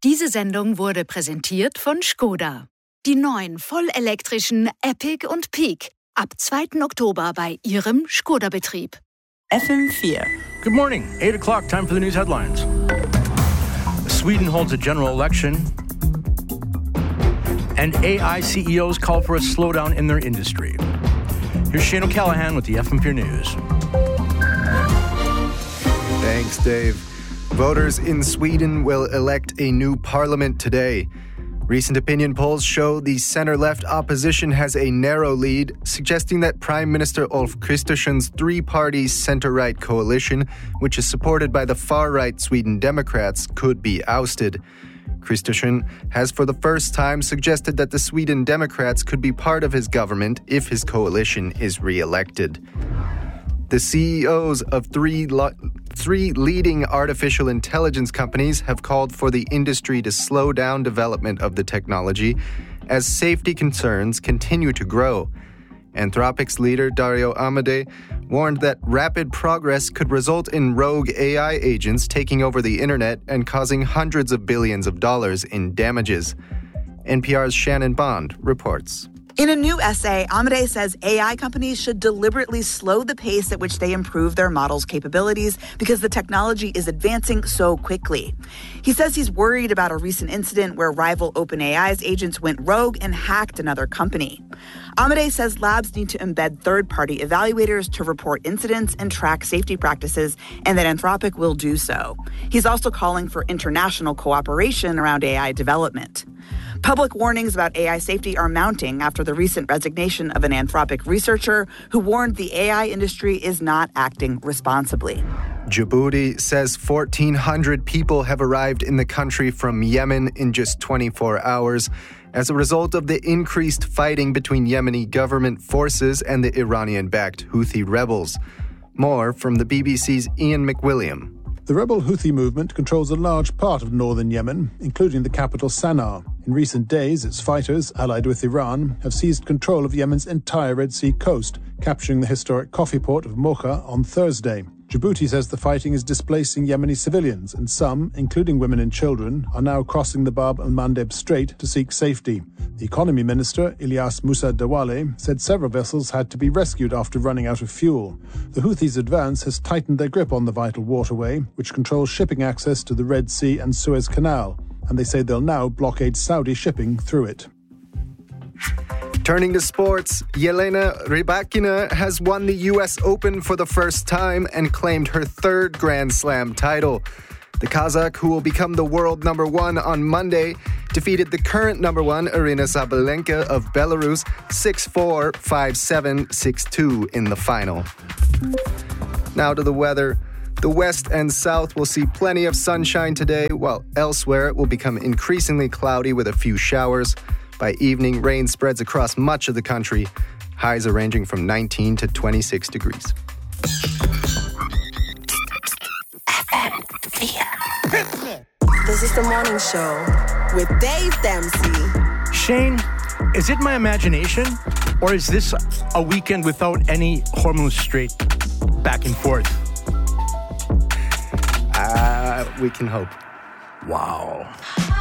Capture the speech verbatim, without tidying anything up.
Diese Sendung wurde präsentiert von Škoda. Die neuen vollelektrischen Epic und Peak. Ab zweiten Oktober bei Ihrem Škoda-Betrieb. F M four. Good morning. eight o'clock, time for the news headlines. Sweden holds a general election, and A I C E Os call for a slowdown in their industry. Here's Shane O'Callaghan with the F M four News. Thanks, Dave. Voters in Sweden will elect a new parliament today. Recent opinion polls show the center-left opposition has a narrow lead, suggesting that Prime Minister Ulf Kristersson's three-party center-right coalition, which is supported by the far-right Sweden Democrats, could be ousted. Kristersson has for the first time suggested that the Sweden Democrats could be part of his government if his coalition is re-elected. The C E Os of three, lo- three leading artificial intelligence companies have called for the industry to slow down development of the technology as safety concerns continue to grow. Anthropic's leader, Dario Amodei, warned that rapid progress could result in rogue A I agents taking over the internet and causing hundreds of billions of dollars in damages. N P R's Shannon Bond reports. In a new essay, Amodei says A I companies should deliberately slow the pace at which they improve their models' capabilities because the technology is advancing so quickly. He says he's worried about a recent incident where rival OpenAI's agents went rogue and hacked another company. Amodei says labs need to embed third-party evaluators to report incidents and track safety practices, and that Anthropic will do so. He's also calling for international cooperation around A I development. Public warnings about A I safety are mounting after the recent resignation of an Anthropic researcher who warned the A I industry is not acting responsibly. Djibouti says fourteen hundred people have arrived in the country from Yemen in just twenty-four hours as a result of the increased fighting between Yemeni government forces and the Iranian-backed Houthi rebels. More from the B B C's Ian McWilliam. The rebel Houthi movement controls a large part of northern Yemen, including the capital Sana'a. In recent days, its fighters, allied with Iran, have seized control of Yemen's entire Red Sea coast, capturing the historic coffee port of Mocha on Thursday. Djibouti says the fighting is displacing Yemeni civilians, and some, including women and children, are now crossing the Bab el-Mandeb Strait to seek safety. The economy minister, Ilyas Musa Dawale, said several vessels had to be rescued after running out of fuel. The Houthis' advance has tightened their grip on the vital waterway, which controls shipping access to the Red Sea and Suez Canal, and they say they'll now blockade Saudi shipping through it. Turning to sports, Jelena Rybakina has won the U S Open for the first time and claimed her third Grand Slam title. The Kazakh, who will become the world number one on Monday, defeated the current number one, Aryna Sabalenka of Belarus, six four, five seven, six two in the final. Now to the weather. The west and south will see plenty of sunshine today, while elsewhere it will become increasingly cloudy with a few showers. By evening, rain spreads across much of the country. Highs are ranging from nineteen to twenty-six degrees. This is the morning show with Dave Dempsey. Shane, is it my imagination, or is this a weekend without any hormones straight back and forth? Uh, we can hope. Wow.